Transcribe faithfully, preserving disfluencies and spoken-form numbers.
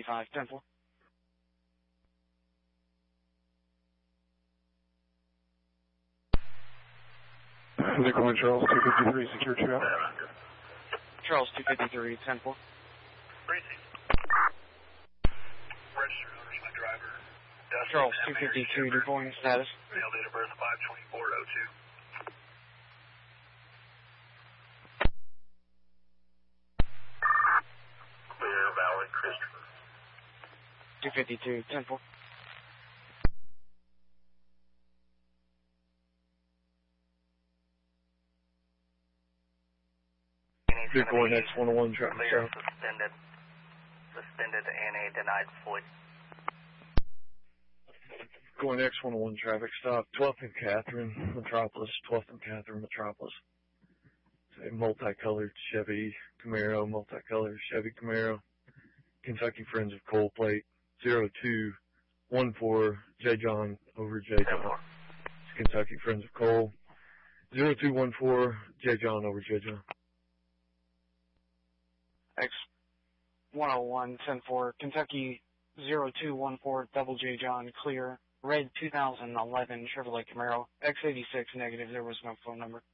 fifty-five, ten four. Vehicle one Charles, two fifty-three, secure two out. Charles two fifty-three, ten four. Briefing. Register owner's my driver. Dustin Charles two fifty-two, devoiding status. Male date of birth five twenty-four oh two. Clear, valid, Christopher. two fifty-two, ten four. Vehicle one X one oh one, traffic Clear, south. suspended. Suspended N A denied fully. Going X one oh one, traffic stop, twelfth and Catherine, Metropolis, twelfth and Catherine, Metropolis. It's a multicolored Chevy Camaro, multicolored Chevy Camaro. Kentucky Friends of Coal Plate, zero two one four, J. John over J. John. It's Kentucky Friends of Coal, zero two one four, J. John over J. John. X one oh one, ten four, Kentucky zero two one four, double J John, clear. Red two thousand eleven Chevrolet Camaro, X eighty-six, negative, there was no phone number.